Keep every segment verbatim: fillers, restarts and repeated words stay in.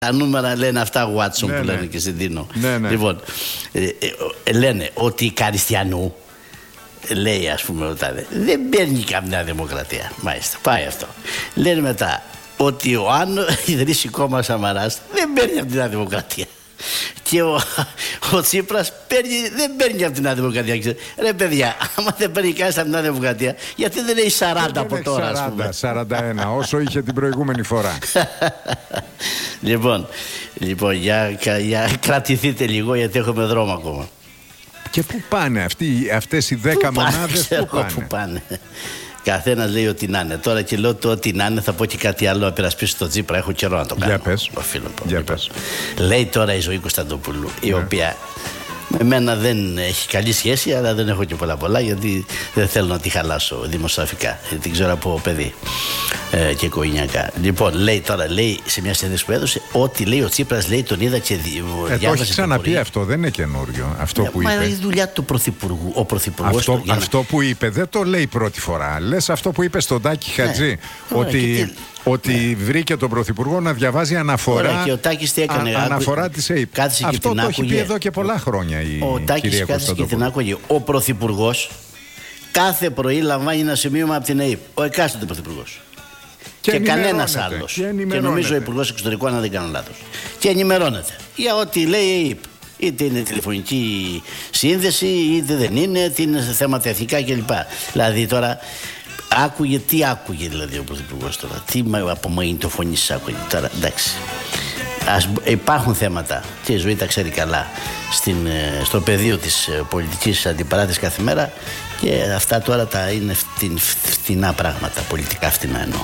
Τα νούμερα λένε αυτά Watson, ναι, που ναι. λένε και στην Τίνο. Ναι, ναι. Λοιπόν, ε, ε, λένε ότι η Καριστιανού, λέει ας πούμε ρωτάνε, δεν παίρνει καμιά δημοκρατία. Μάλιστα, πάει αυτό. Λένε μετά ότι ο Άνω ιδρύσει κόμμα Σαμαράς δεν παίρνει από την Νέα Δημοκρατία. Και ο, ο Τσίπρας παίρνει, δεν παίρνει από την Νέα Δημοκρατία. Ρε παιδιά, άμα δεν παίρνει κανείς από την Νέα Δημοκρατία, γιατί δεν έχει σαράντα δεν από έχει τώρα, σαράντα, ας πούμε. σαράντα ένα, όσο είχε την προηγούμενη φορά. Λοιπόν, λοιπόν για, για κρατηθείτε λίγο, γιατί έχουμε δρόμο ακόμα. Και πού πάνε αυτοί, αυτές οι δέκα μονάδες, πού πάνε. Πού πάνε. Καθένας λέει ότι να είναι. Τώρα και λέω το ότι να είναι, θα πω και κάτι άλλο να περασπίσω τον Τσίπρα. Έχω καιρό να το κάνω. Για πες. Οφείλω, Για λοιπόν. πες. Λέει τώρα η Ζωή Κωνσταντοπούλου, η ναι. οποία με μένα δεν έχει καλή σχέση, αλλά δεν έχω και πολλά πολλά, γιατί δεν θέλω να τη χαλάσω δημοσιογραφικά. Γιατί την ξέρω από παιδί ε, και οικογενειακά. Λοιπόν, λέει τώρα, λέει σε μια συνέντευξη που έδωσε, ότι λέει ο Τσίπρας, λέει, τον είδα και διάβασε. Ε, το έχει ξαναπεί αυτό, δεν είναι καινούριο. Αυτό ε, που μα είπε. είναι η δουλειά του Πρωθυπουργού. Ο Πρωθυπουργός Αυτό, του, να... αυτό που είπε δεν το λέει πρώτη φορά. Λες αυτό που είπε στον Τάκη Χατζή. Ναι. Ότι, ότι ναι. βρήκε τον Πρωθυπουργό να διαβάζει αναφορά, Ωραία, και ο Τάκης τι έκανε, α, αναφορά της ΕΕΠ. Αυτό το έχει πει εδώ και πολλά χρόνια η ο Τάκης κάθισε και την άκουγε. Ο Πρωθυπουργός κάθε πρωί λαμβάνει ένα σημείωμα από την ΕΕΠ. Ο εκάστοτε Πρωθυπουργός. Και, και κανένας άλλος. Και, και νομίζω ο Υπουργός Εξωτερικών, αν δεν κάνω λάθος. Και ενημερώνεται για ό,τι λέει η ΕΕΠ. Είτε είναι τηλεφωνική σύνδεση, είτε δεν είναι, είτε είναι θέματα εθνικά κλπ. Δηλαδή τώρα άκουγε, τι άκουγε δηλαδή ο Πρωθυπουργός τώρα, τι από μαγνητοφωνήσεις άκουγε τώρα, εντάξει. Ας, υπάρχουν θέματα και η Ζωή τα ξέρει καλά στην, στο πεδίο της πολιτικής αντιπαράθεσης κάθε μέρα, και αυτά τώρα τα είναι φτην, φτηνά πράγματα, πολιτικά φτηνά εννοώ.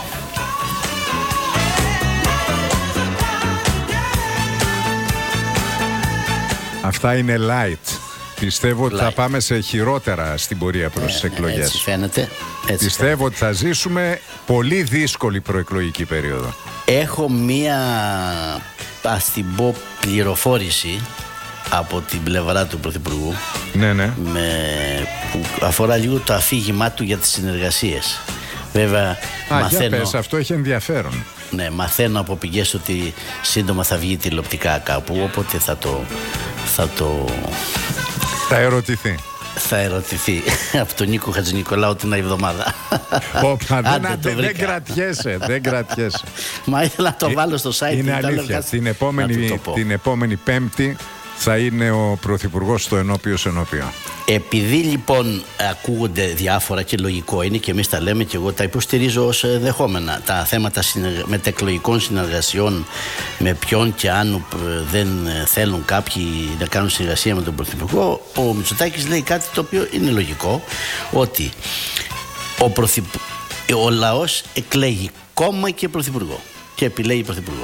Αυτά είναι light. Πιστεύω ότι θα πάμε σε χειρότερα στην πορεία προς τις εκλογές. Έτσι φαίνεται. Έτσι Πιστεύω φαίνεται. ότι θα ζήσουμε πολύ δύσκολη προεκλογική περίοδο. Έχω μία, ας την πω, πληροφόρηση από την πλευρά του Πρωθυπουργού, ναι, ναι. Με, που αφορά λίγο το αφήγημά του για τις συνεργασίες. Βέβαια, Α, μαθαίνω, για πες, αυτό έχει ενδιαφέρον. Ναι, μαθαίνω από πηγές ότι σύντομα θα βγει τηλεοπτικά κάπου, οπότε θα το... Θα το... Θα ερωτηθεί. Θα ερωτηθεί από τον Νίκο Χατζηνικολάου την εβδομάδα. Όπα, δεν, άντε, δεν κρατιέσαι, δεν κρατιέσαι. Μα ήθελα να το βάλω στο site. Είναι αλήθεια, την επόμενη, την επόμενη Πέμπτη θα είναι ο Πρωθυπουργός στο ενώπιος ενώπιο. Επειδή λοιπόν ακούγονται διάφορα, και λογικό είναι και εμείς τα λέμε και εγώ τα υποστηρίζω ως δεχόμενα, τα θέματα μετεκλογικών συνεργασιών, με ποιον και αν δεν θέλουν κάποιοι να κάνουν συνεργασία με τον Πρωθυπουργό, ο Μητσοτάκης λέει κάτι το οποίο είναι λογικό, ότι ο, πρωθυπου... ο λαός εκλέγει κόμμα και Πρωθυπουργό και επιλέγει Πρωθυπουργό.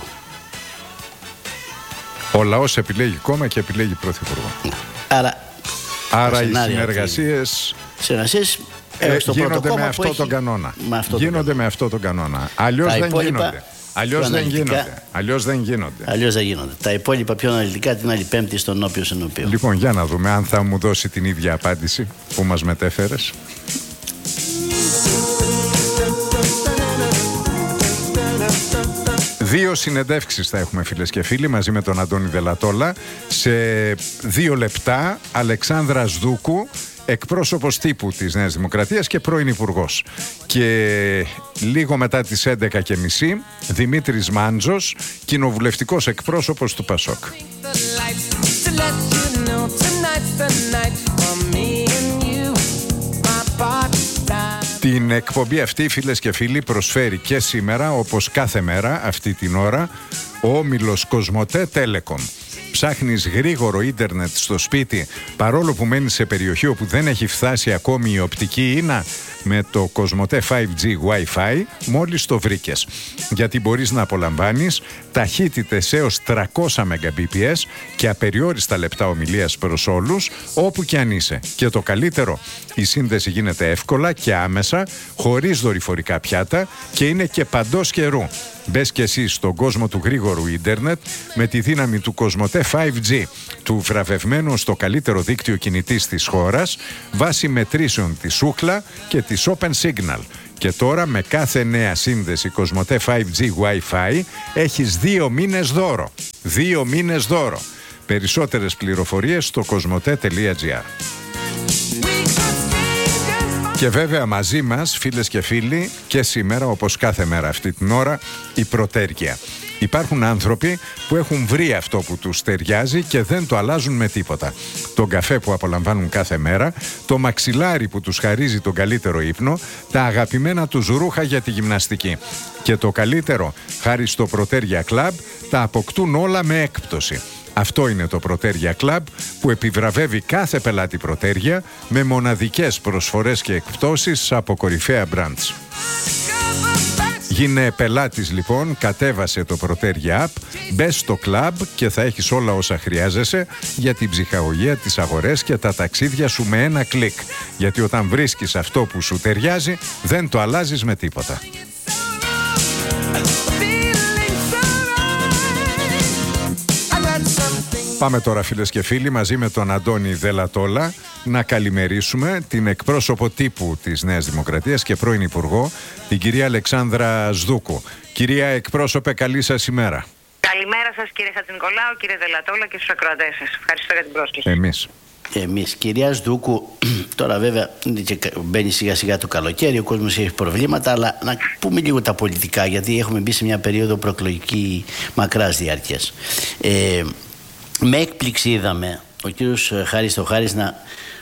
Ο λαός επιλέγει κόμμα και επιλέγει Πρωθυπουργό. Άρα, Άρα οι συνεργασίες, συνεργασίες ε, γίνονται με αυτό έχει... τον κανόνα. Με αυτό γίνονται τον με αυτό τον κανόνα. Αλλιώς δεν υπόλοιπα, γίνονται. Αλλιώς δεν γίνονται. Αλλιώς δεν γίνονται. Αλλιώς δεν γίνονται. Τα υπόλοιπα πιο αναλυτικά την άλλη Πέμπτη στον όποιο ενώπιο. Λοιπόν, για να δούμε αν θα μου δώσει την ίδια απάντηση που μας μετέφερες. Δύο συνεντεύξεις θα έχουμε, φίλες και φίλοι, μαζί με τον Αντώνη Δελατόλα. Σε δύο λεπτά, Αλεξάνδρας Δούκου, εκπρόσωπος τύπου της Νέας Δημοκρατίας και πρώην υπουργός. Και λίγο μετά τις έντεκα και μισή, Δημήτρης Μάντζος, κοινοβουλευτικός εκπρόσωπος του Πασόκ. Την εκπομπή αυτή, φίλες και φίλοι, προσφέρει και σήμερα, όπως κάθε μέρα αυτή την ώρα, ο όμιλος Κοσμοτέ Telecom. Ψάχνεις γρήγορο ίντερνετ στο σπίτι, παρόλο που μένεις σε περιοχή όπου δεν έχει φτάσει ακόμη η οπτική ίνα? Με το Κοσμοτέ φάιβ τζι Wi-Fi μόλις το βρήκες. Γιατί μπορείς να απολαμβάνεις ταχύτητες έως τριακόσια Mbps και απεριόριστα λεπτά ομιλίας προς όλους, όπου και αν είσαι. Και το καλύτερο, η σύνδεση γίνεται εύκολα και άμεσα, χωρίς δορυφορικά πιάτα, και είναι και παντός καιρού. Μπες και εσύ στον κόσμο του γρήγορου ίντερνετ με τη δύναμη του Κοσμοτέ φάιβ τζι. του βραβευμένου στο καλύτερο δίκτυο κινητής της χώρας βάσει μετρήσεων της Ookla και της Open Signal. Και τώρα με κάθε νέα σύνδεση Κοσμοτέ φάιβ τζι Wi-Fi έχεις δύο μήνες δώρο. Δύο μήνες δώρο. Περισσότερες πληροφορίες στο κοσμοτέ τελεία τζι άρ. Και βέβαια μαζί μας, φίλες και φίλοι, και σήμερα όπως κάθε μέρα αυτή την ώρα, η Πρωτέργεια. Υπάρχουν άνθρωποι που έχουν βρει αυτό που τους ταιριάζει και δεν το αλλάζουν με τίποτα. Τον καφέ που απολαμβάνουν κάθε μέρα, το μαξιλάρι που τους χαρίζει τον καλύτερο ύπνο, τα αγαπημένα τους ρούχα για τη γυμναστική. Και το καλύτερο, χάρη στο Πρωτέργεια Club, τα αποκτούν όλα με έκπτωση. Αυτό είναι το Πρωτέργεια Club που επιβραβεύει κάθε πελάτη Πρωτέργεια με μοναδικές προσφορές και εκπτώσεις από κορυφαία brands. Γίνε πελάτης λοιπόν, κατέβασε το Πρωτέργεια App, μπες στο club και θα έχεις όλα όσα χρειάζεσαι για την ψυχαγωγία, τις αγορές και τα ταξίδια σου με ένα κλικ. Γιατί όταν βρίσκεις αυτό που σου ταιριάζει, δεν το αλλάζεις με τίποτα. Πάμε τώρα, φίλες και φίλοι, μαζί με τον Αντώνη Δελατόλα να καλημερίσουμε την εκπρόσωπο τύπου της Νέας Δημοκρατίας και πρώην Υπουργό, την κυρία Αλεξάνδρα Σδούκου. Κυρία εκπρόσωπε, καλή σας ημέρα. Καλημέρα σας κύριε Χατζηνικολάου, κύριε Δελατόλα και στους ακροατές σας. Ευχαριστώ για την πρόσκληση. Εμείς. Εμείς, κυρία Σδούκου, τώρα βέβαια μπαίνει σιγά σιγά το καλοκαίρι, ο κόσμος έχει προβλήματα, αλλά να πούμε λίγο τα πολιτικά, γιατί έχουμε μπει σε μια περίοδο προεκλογική μακράς διάρκειας. Ε, με έκπληξη είδαμε ο κύριος Χάρης Θεοχάρης να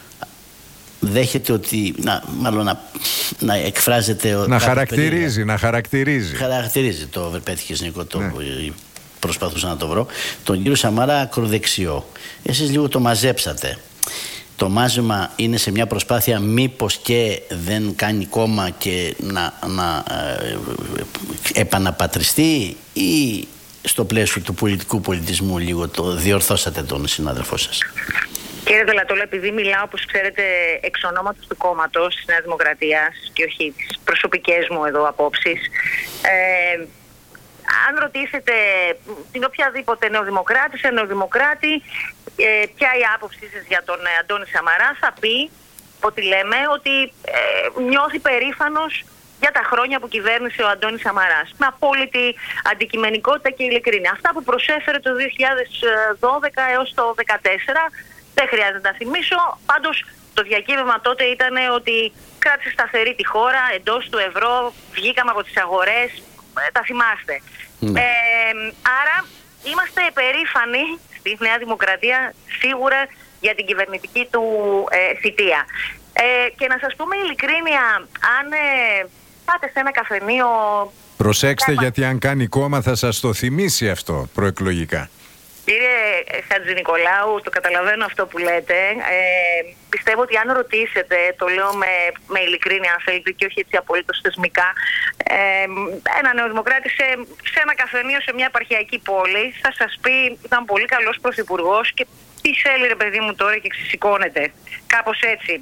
δέχεται ότι, να, μάλλον να, να εκφράζεται... Να χαρακτηρίζει, περίεργα. να χαρακτηρίζει. Χαρακτηρίζει, το πέτυχες Νίκο, το... Ναι. Προσπαθούσα να το βρω. Τον κύριο Σαμαρά ακροδεξιό. Εσείς λίγο το μαζέψατε. Το μάζεμα είναι σε μια προσπάθεια μήπως και δεν κάνει κόμμα και να, να ε, επαναπατριστεί, ή στο πλαίσιο του πολιτικού πολιτισμού λίγο το διορθώσατε τον συνάδελφό σας? Κύριε Δελατόλα, επειδή μιλάω, όπως ξέρετε, εξ ονόματος του κόμματος της Νέας Δημοκρατίας και όχι τις προσωπικές μου εδώ απόψεις, ε, αν ρωτήσετε την οποιαδήποτε νεοδημοκράτη, σε νεοδημοκράτη, ε, ποια η άποψή σας για τον ε, Αντώνη Σαμαρά, θα πει ότι λέμε ότι ε, νιώθει περήφανος για τα χρόνια που κυβέρνησε ο Αντώνης Σαμαράς. Με απόλυτη αντικειμενικότητα και ειλικρίνεια. Αυτά που προσέφερε το δύο χιλιάδες δώδεκα έως το δύο χιλιάδες δεκατέσσερα, δεν χρειάζεται να θυμίσω. Πάντως το διακύβευμα τότε ήταν ότι κράτησε σταθερή τη χώρα, εντός του ευρώ, βγήκαμε από τις αγορές. Τα θυμάστε. Mm. Ε, άρα είμαστε περήφανοι στη Νέα Δημοκρατία σίγουρα για την κυβερνητική του ε, θητεία. Ε, και να σας πούμε ειλικρίνεια, αν ε, πάτε σε ένα καφενείο... Προσέξτε, θέμα... γιατί αν κάνει κόμμα θα σας το θυμίσει αυτό προεκλογικά. Κύριε Χατζηνικολάου, το καταλαβαίνω αυτό που λέτε. Ε, πιστεύω ότι αν ρωτήσετε, το λέω με, με ειλικρίνεια αν θέλετε και όχι έτσι απολύτως θεσμικά, ε, ένα νεοδημοκράτη σε, σε ένα καφενείο σε μια επαρχιακή πόλη θα σας πει ήταν πολύ καλός πρωθυπουργός και τι θέλει ρε παιδί μου τώρα και ξεσηκώνεται. Κάπως έτσι.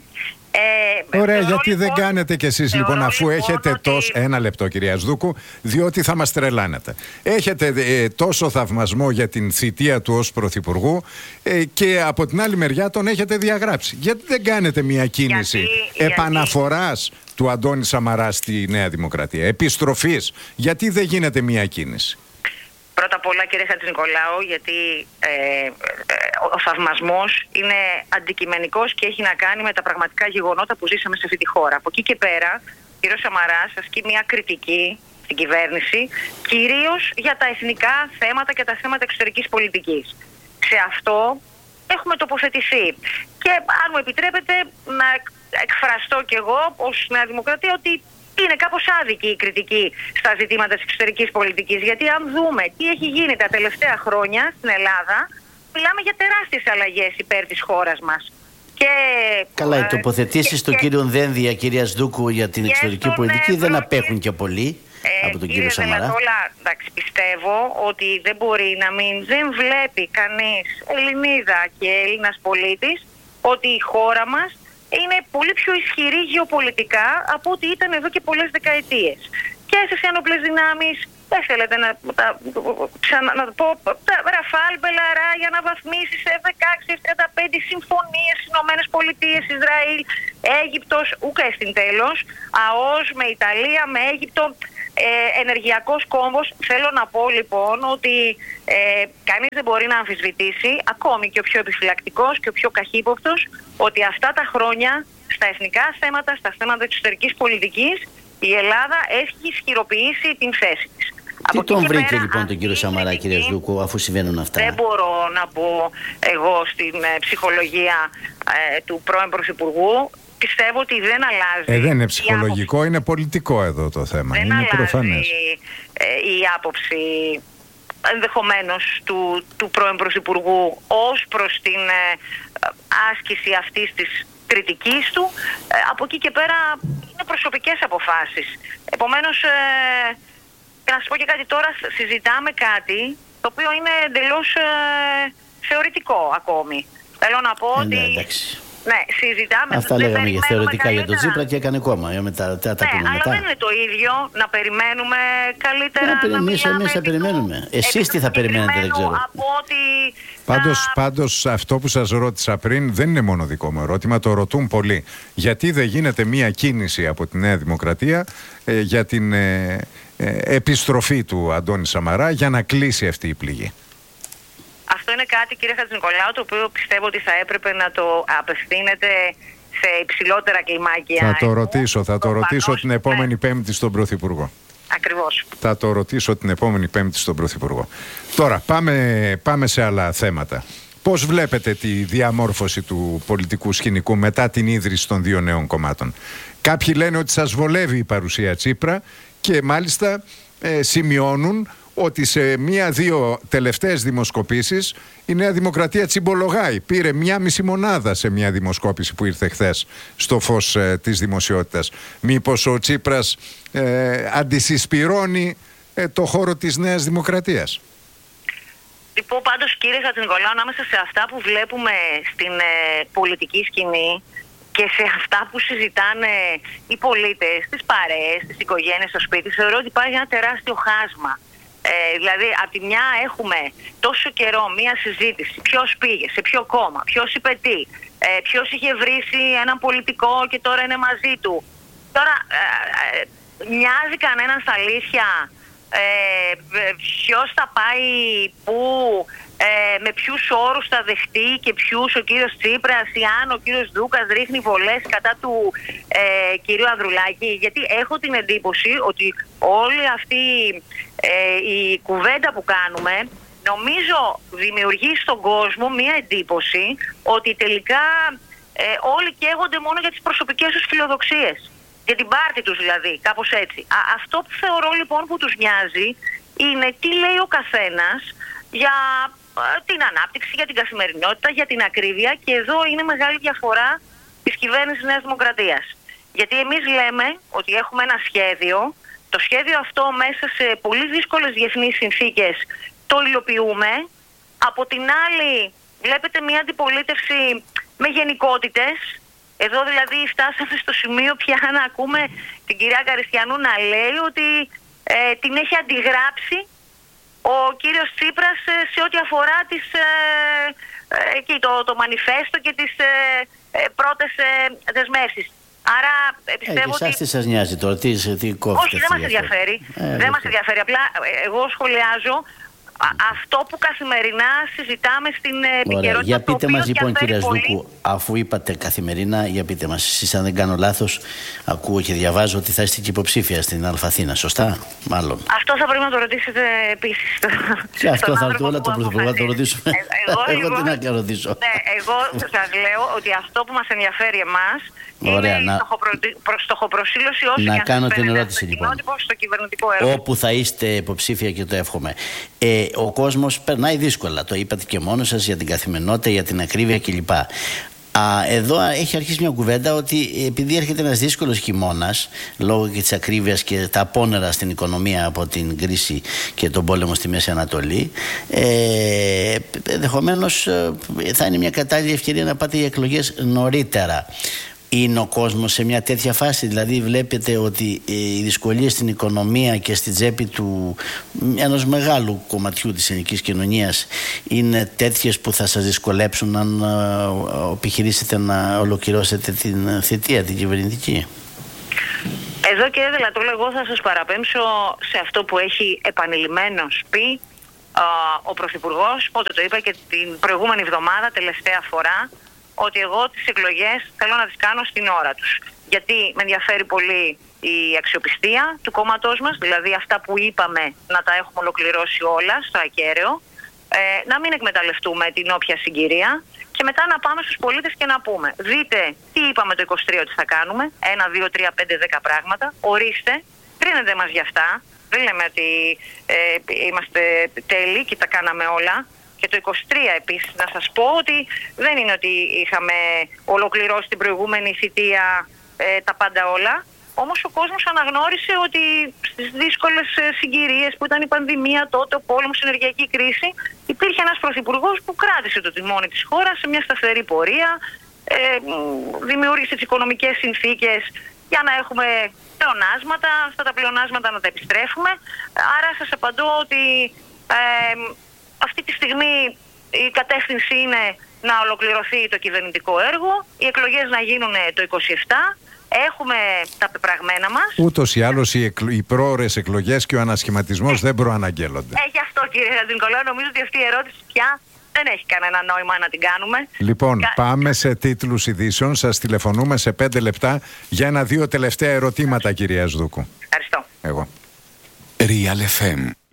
Ε, Ωραία, γιατί λοιπόν, δεν κάνετε κι εσείς λοιπόν, αφού λοιπόν έχετε ότι... τόσο... Ένα λεπτό κυρία Σδούκου, διότι θα μας τρελάνετε. Έχετε ε, τόσο θαυμασμό για την θητεία του ως πρωθυπουργού ε, και από την άλλη μεριά τον έχετε διαγράψει. Γιατί δεν κάνετε μια κίνηση γιατί, επαναφοράς γιατί... του Αντώνη Σαμαρά στη Νέα Δημοκρατία, επιστροφής? Γιατί δεν γίνεται μια κίνηση? Πρώτα απ' όλα, κύριε Χατζηνικολάου, γιατί ε, ε, ο θαυμασμός είναι αντικειμενικός και έχει να κάνει με τα πραγματικά γεγονότα που ζήσαμε σε αυτή τη χώρα. Από εκεί και πέρα, ο κύριος Σαμαράς ασκεί μια κριτική στην κυβέρνηση, κυρίως για τα εθνικά θέματα και τα θέματα εξωτερικής πολιτικής. Σε αυτό έχουμε τοποθετηθεί. Και αν μου επιτρέπετε να εκφραστώ κι εγώ ως Νέα Δημοκρατία ότι είναι κάπως άδικη η κριτική στα ζητήματα της εξωτερικής πολιτικής. Γιατί αν δούμε τι έχει γίνει τα τελευταία χρόνια στην Ελλάδα, μιλάμε για τεράστιες αλλαγές υπέρ της χώρας μας. Και, καλά, οι τοποθετήσεις του κύριου Δένδια, κυρία Σδούκου, για την εξωτερική πολιτική δεν απέχουν και πολύ ε, από τον κύριο Σαμαρά. Όλα, εντάξει, πιστεύω ότι δεν μπορεί να μην, δεν βλέπει κανείς Ελληνίδα και Έλληνας πολίτης ότι η χώρα μας είναι πολύ πιο ισχυρή γεωπολιτικά από ό,τι ήταν εδώ και πολλές δεκαετίες. Και στις ένοπλες δυνάμεις, δεν θέλετε να, τα, να το πω, τα Ραφάλ Μπελαρά για να βαθμίσει σε εφ δεκαέξι, εφ τριάντα πέντε συμφωνίες στις Ηνωμένες Πολιτείες, Ισραήλ, Αίγυπτος, ούκα στην τέλος, ΑΟΣ με Ιταλία, με Αίγυπτο, ε, ενεργειακός κόμβος. Θέλω να πω λοιπόν ότι ε, κανείς δεν μπορεί να αμφισβητήσει, ακόμη και ο πιο επιφυλακτικός και ο πιο καχύποπτος, ότι αυτά τα χρόνια στα εθνικά θέματα, στα θέματα εξωτερικής πολιτικής, η Ελλάδα έχει ισχυροποιήσει την θέση της. Τι τον βρήκε πέρα, λοιπόν τον κύριο Σαμαρά, κύριε Ζούκου, αφού συμβαίνουν αυτά? Δεν μπορώ να μπω εγώ στην ε, ψυχολογία ε, του πρώην Πρωθυπουργού. Πιστεύω ότι δεν αλλάζει. Ε, δεν είναι ψυχολογικό, άποψη. Είναι πολιτικό εδώ το θέμα. Δεν είναι αλλάζει προφανές. Ε, η άποψη ενδεχομένως του, του πρώην Πρωθυπουργού ως προς την ε, άσκηση αυτής της κριτικής του. Ε, από εκεί και πέρα είναι προσωπικές αποφάσεις. Επομένως, ε, και να σας πω και κάτι τώρα, συζητάμε κάτι το οποίο είναι εντελώς ε, θεωρητικό ακόμη. Θέλω να πω ε, ότι... Ναι, εντάξει. Ναι, συζητάμε. Αυτά λέγαμε για θεωρητικά καλύτερα για τον Τσίπρα και έκανε κόμμα. Για μετά, τα, τα ναι, αλλά μετά. δεν είναι το ίδιο να περιμένουμε καλύτερα. Να, να εμείς, εμείς θα περιμένουμε. Εσείς τι θα περιμένετε, δεν ξέρω. Από ότι πάντως, θα... πάντως αυτό που σας ρώτησα πριν δεν είναι μόνο δικό μου ερώτημα, το ρωτούν πολλοί. Γιατί δεν γίνεται μία κίνηση από τη Νέα Δημοκρατία ε, για την ε, ε, επιστροφή του Αντώνη Σαμαρά για να κλείσει αυτή η πληγή? Αυτό είναι κάτι, κύριε Χατζηνικολάου, το οποίο πιστεύω ότι θα έπρεπε να το απευθύνετε σε υψηλότερα κλιμάκια. Θα το ρωτήσω, θα το, το ρωτήσω πανώς, την επόμενη ναι. Πέμπτη στον Πρωθυπουργό. Ακριβώς. Θα το ρωτήσω την επόμενη Πέμπτη στον Πρωθυπουργό. Τώρα, πάμε, πάμε σε άλλα θέματα. Πώς βλέπετε τη διαμόρφωση του πολιτικού σκηνικού μετά την ίδρυση των δύο νέων κομμάτων? Κάποιοι λένε ότι σας βολεύει η παρουσία Τσίπρα και μάλιστα ε, σημειώνουν ότι σε μία-δύο τελευταίες δημοσκοπήσεις η Νέα Δημοκρατία τσιμπολογάει. Πήρε μία μισή μονάδα σε μία δημοσκόπηση που ήρθε χθες στο φως ε, της δημοσιότητας. Μήπως ο Τσίπρας ε, αντισυσπυρώνει ε, το χώρο της Νέας Δημοκρατίας? Λοιπόν, πάντως, κύριε Χατζηνικολάου, ανάμεσα σε αυτά που βλέπουμε στην ε, πολιτική σκηνή και σε αυτά που συζητάνε οι πολίτες, τις παρέες, τις οικογένειες στο σπίτι, θεωρώ ότι υπάρχει ένα τεράστιο χάσμα. Ε, δηλαδή, από τη μια έχουμε τόσο καιρό μία συζήτηση, ποιος πήγε, σε ποιο κόμμα, ποιος είπε τι, ε, ποιος είχε βρήσει έναν πολιτικό και τώρα είναι μαζί του. Τώρα, ε, ε, μοιάζει κανέναν στα αλήθεια ε, ποιος θα πάει πού, ε, με ποιους όρους θα δεχτεί και ποιους ο κύριος Τσίπρας ή αν ο κύριος Δούκας ρίχνει βολές κατά του ε, κυρίου Ανδρουλάκη. Γιατί έχω την εντύπωση ότι όλη αυτή ε, η κουβέντα που κάνουμε νομίζω δημιουργεί στον κόσμο μία εντύπωση ότι τελικά ε, όλοι καίγονται μόνο για τις προσωπικές τους φιλοδοξίες. Για την πάρτη τους δηλαδή, κάπως έτσι. Α, αυτό που θεωρώ λοιπόν που τους νοιάζει είναι τι λέει ο καθένας για ε, την ανάπτυξη, για την καθημερινότητα, για την ακρίβεια, και εδώ είναι μεγάλη διαφορά της κυβέρνησης Νέας Δημοκρατίας. Γιατί εμείς λέμε ότι έχουμε ένα σχέδιο, το σχέδιο αυτό μέσα σε πολύ δύσκολες διεθνείς συνθήκες το υλοποιούμε. Από την άλλη βλέπετε μια αντιπολίτευση με γενικότητες. Εδώ δηλαδή φτάσαμε στο σημείο πια να ακούμε την κυρία Καριστιανού να λέει ότι ε, την έχει αντιγράψει ο κύριος Τσίπρας ε, σε ό,τι αφορά τις, ε, ε, και το, το μανιφέστο και τις ε, ε, πρώτες ε, δεσμεύσεις. Άρα ε, πιστεύω ε, και εσάς ότι... τι σας νοιάζει τώρα, τι, τι κόφτες? Όχι, δεν μας ενδιαφέρει. Ε, δεν μας ενδιαφέρει. Απλά ε, εγώ σχολιάζω αυτό που καθημερινά συζητάμε στην επικαιρότητα. Ωραία. Για πείτε μας λοιπόν, κύριε πολύ... Σδούκου, αφού είπατε καθημερινά, για πείτε μας, εσείς αν δεν κάνω λάθος, ακούω και διαβάζω ότι θα είστε και υποψήφια στην Αλφαθήνα, σωστά? Μάλλον. Αυτό θα πρέπει να το ρωτήσετε επίσης. Και αυτό θα το όλα το Πρωθυπουργό να το ρωτήσω. Ε, εγώ, εγώ εγώ, τι να ρωτήσω. Ναι, εγώ σας λέω ότι αυτό που μας ενδιαφέρει εμάς Ωραία, είναι να... η στοχοπρο... στοχοπροσήλωση όσο να και κάνω αν την ερώτηση λοιπόν. Στο κυβερνητικό έργο. Όπου θα είστε υποψήφια, και το εύχομαι. Ε, ο κόσμος περνάει δύσκολα. Το είπατε και μόνος σας, για την καθημερινότητα, για την ακρίβεια κλπ. Α, εδώ έχει αρχίσει μια κουβέντα ότι επειδή έρχεται ένας δύσκολος χειμώνας λόγω και της ακρίβειας και τα απόνερα στην οικονομία από την κρίση και τον πόλεμο στη Μέση Ανατολή, ε, ενδεχομένως θα είναι μια κατάλληλη ευκαιρία να πάτε για εκλογές νωρίτερα. είναι ο κόσμος σε μια τέτοια φάση? Δηλαδή βλέπετε ότι οι δυσκολίες στην οικονομία και στη τσέπη του ενός μεγάλου κομματιού της ελληνικής κοινωνίας είναι τέτοιες που θα σας δυσκολέψουν αν επιχειρήσετε να ολοκληρώσετε την θητεία, την κυβερνητική? Εδώ, κύριε Δελατούλα, εγώ θα σας παραπέμψω σε αυτό που έχει επανειλημμένως πει α, ο Πρωθυπουργός, πότε το είπα και την προηγούμενη εβδομάδα, τελευταία φορά, ότι εγώ τις εκλογές θέλω να τις κάνω στην ώρα τους. Γιατί με ενδιαφέρει πολύ η αξιοπιστία του κόμματός μας, δηλαδή αυτά που είπαμε να τα έχουμε ολοκληρώσει όλα στο ακέραιο, ε, να μην εκμεταλλευτούμε την όποια συγκυρία και μετά να πάμε στους πολίτες και να πούμε: δείτε τι είπαμε το είκοσι τρία ότι θα κάνουμε, ένα, δύο, τρία, πέντε, δέκα πράγματα, ορίστε, κρίνετε μας για αυτά. Δεν λέμε ότι ε, είμαστε τέλειοι και τα κάναμε όλα. Και το είκοσι τρία επίσης να σας πω ότι δεν είναι ότι είχαμε ολοκληρώσει την προηγούμενη θητεία ε, τα πάντα όλα. Όμως ο κόσμος αναγνώρισε ότι στις δύσκολες συγκυρίες που ήταν η πανδημία, τότε ο πόλεμος, η ενεργειακή κρίση, υπήρχε ένας πρωθυπουργός που κράτησε το τιμόνι της χώρας σε μια σταθερή πορεία, ε, δημιούργησε τις οικονομικές συνθήκες για να έχουμε πλεονάσματα, αυτά τα πλεονάσματα να τα επιστρέφουμε. Άρα σας απαντώ ότι ε, αυτή τη στιγμή η κατεύθυνση είναι να ολοκληρωθεί το κυβερνητικό έργο, οι εκλογές να γίνουν το είκοσι επτά. Έχουμε τα πεπραγμένα μας. Ούτως ή άλλως οι, εκλο... οι πρόωρες εκλογές και ο ανασχηματισμός δεν προαναγγέλλονται. Ε, γι' αυτό, κύριε Νικολάου, νομίζω ότι αυτή η ερώτηση πια δεν έχει κανένα νόημα να την κάνουμε. Λοιπόν, Κα... πάμε σε τίτλους ειδήσεων. Σας τηλεφωνούμε σε πέντε λεπτά για ένα-δύο τελευταία ερωτήματα, κυρία Σδούκου. Ευχαριστώ. Εγώ. Real εφ εμ